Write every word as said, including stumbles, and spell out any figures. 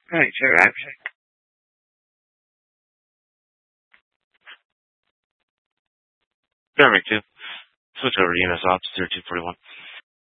Right, sure, actually. Bear me too. Switch over to E M S Ops zero two four one.